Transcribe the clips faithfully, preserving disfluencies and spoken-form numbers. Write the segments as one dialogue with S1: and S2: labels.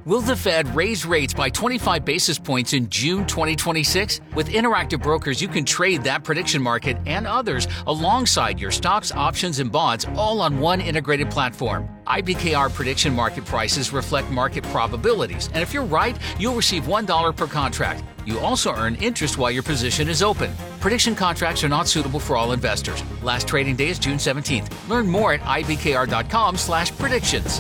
S1: Will the Fed raise rates by twenty-five basis points in June twenty twenty-six? With Interactive Brokers, you can trade that prediction market and others alongside your stocks, options, and bonds all on one integrated platform. I B K R prediction market prices reflect market probabilities, and if you're right, you'll receive one dollar per contract. You also earn interest while your position is open. Prediction contracts are not suitable for all investors. Last trading day is June seventeenth. Learn more at I B K R dot com slash predictions.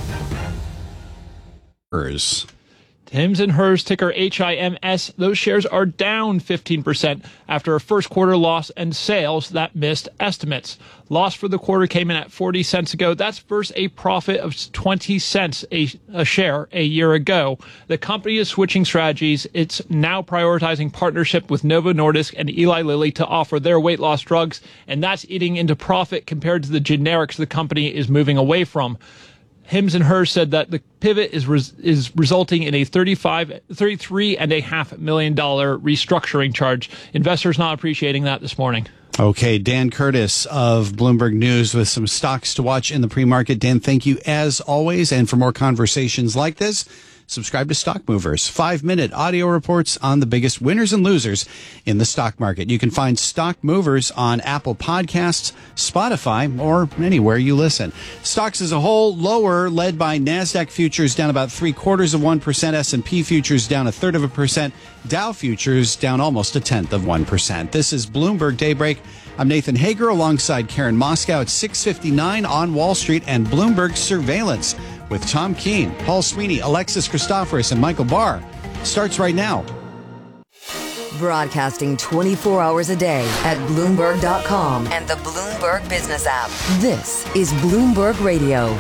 S2: Hims and Hers, ticker H I M S. Those shares are down fifteen percent after a first quarter loss and sales that missed estimates. Loss for the quarter came in at forty cents ago. That's versus a profit of twenty cents a, a share a year ago. The company is switching strategies. It's now prioritizing partnership with Novo Nordisk and Eli Lilly to offer their weight loss drugs, and that's eating into profit compared to the generics the company is moving away from. Hims and Hers said that the pivot is res- is resulting in a thirty-five, thirty-three and a half million dollar restructuring charge. Investors not appreciating that this morning.
S3: Okay, Dan Curtis of Bloomberg News with some stocks to watch in the pre-market. Dan, thank you as always. And for more conversations like this, subscribe to Stock Movers, five-minute audio reports on the biggest winners and losers in the stock market. You can find Stock Movers on Apple Podcasts, Spotify, or anywhere you listen. Stocks as a whole lower, led by NASDAQ futures down about three-quarters of one percent, S and P futures down a third of a percent, Dow futures down almost a tenth of one percent. This is Bloomberg Daybreak. I'm Nathan Hager alongside Karen Moscow at six fifty-nine on Wall Street and Bloomberg Surveillance with Tom Keene, Paul Sweeney, Alexis Christoforous, and Michael Barr starts right now.
S4: Broadcasting twenty-four hours a day at Bloomberg dot com and the Bloomberg Business app. This is Bloomberg Radio.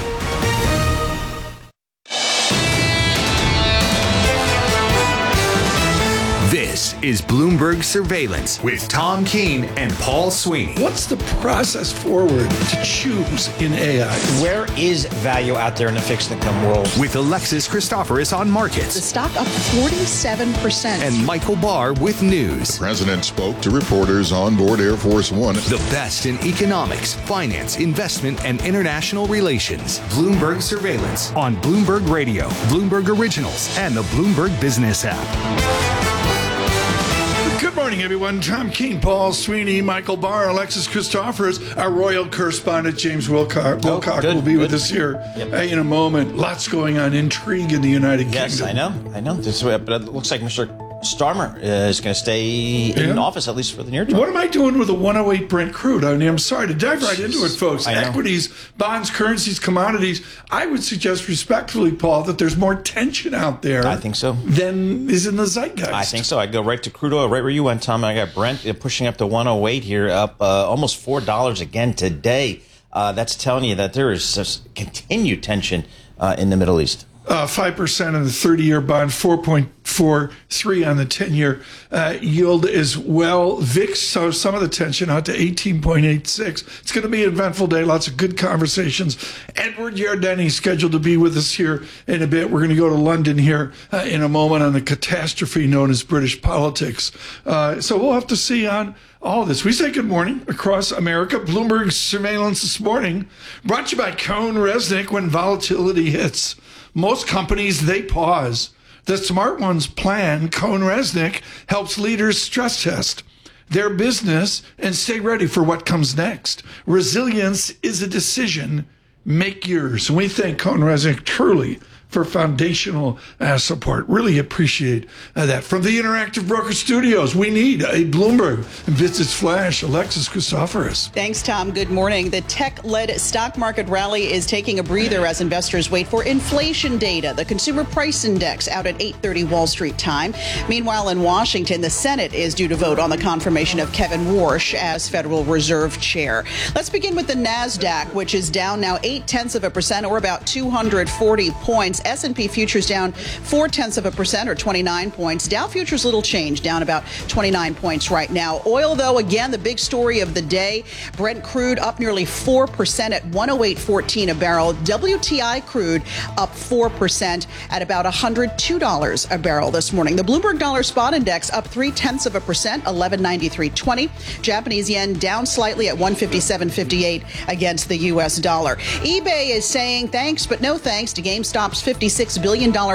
S5: This is Bloomberg Surveillance with Tom Keene and Paul Sweeney.
S6: What's the process forward to choose in A I?
S7: Where is value out there in the fixed income world?
S5: With Alexis Christoforous on markets.
S8: The stock up forty-seven percent.
S5: And Michael Barr with news.
S9: The president spoke to reporters on board Air Force One.
S5: The best in economics, finance, investment, and international relations. Bloomberg Surveillance on Bloomberg Radio, Bloomberg Originals, and the Bloomberg Business app.
S6: Good morning, everyone. Tom Keene, Paul Sweeney, Michael Barr, Alexis Christoforous. Our royal correspondent, James Wilcock, Wilcock
S7: oh,
S6: will be
S7: good.
S6: with us here yep. uh, in a moment. Lots going on. Intrigue in the United
S7: yes,
S6: Kingdom.
S7: Yes, I know. I know. This, but it looks like Mister Starmer is going to stay in
S6: yeah.
S7: office, at least for the near term.
S6: What am I doing with a one oh eight Brent crude? I mean, I'm sorry to dive right into it, folks. Equities, bonds, currencies, commodities. I would suggest respectfully, Paul, that there's more tension out there.
S7: I think so.
S6: Than is in the zeitgeist.
S7: I think so. I'd go right to crude oil, right where you went, Tom. I got Brent pushing up to one oh eight here, up uh, almost four dollars again today. Uh, that's telling you that there is just continued tension uh, in the Middle East.
S6: Uh, five percent on the thirty-year bond, four point four three on the ten-year uh, yield as well. V I X, so some of the tension out to eighteen point eight six. It's going to be an eventful day. Lots of good conversations. Edward Yardeni scheduled to be with us here in a bit. We're going to go to London here uh, in a moment on the catastrophe known as British politics. Uh, so we'll have to see on all of this. We say good morning across America. Bloomberg Surveillance this morning brought to you by Cohn Resnick. When volatility hits, most companies, they pause. The smart ones plan. Cohn Resnick helps leaders stress test their business and stay ready for what comes next. Resilience is a decision. Make yours. And we thank Cohn Resnick truly for foundational uh, support. Really appreciate uh, that. From the Interactive Broker Studios, we need a Bloomberg Business Flash. Alexis Christoforous.
S8: Thanks, Tom. Good morning. The tech-led stock market rally is taking a breather as investors wait for inflation data. The Consumer Price Index out at eight thirty Wall Street time. Meanwhile, in Washington, the Senate is due to vote on the confirmation of Kevin Warsh as Federal Reserve Chair. Let's begin with the NASDAQ, which is down now eight-tenths of a percent, or about two hundred forty points. S and P futures down four-tenths of a percent, or twenty-nine points. Dow futures little change, down about twenty-nine points right now. Oil, though, again, the big story of the day. Brent crude up nearly four percent at one oh eight fourteen a barrel. W T I crude up four percent at about one hundred two dollars a barrel this morning. The Bloomberg Dollar Spot Index up three-tenths of a percent, eleven ninety-three twenty. Japanese yen down slightly at one fifty-seven fifty-eight against the U S dollar. eBay is saying thanks, but no thanks to GameStop's fifty-six billion dollars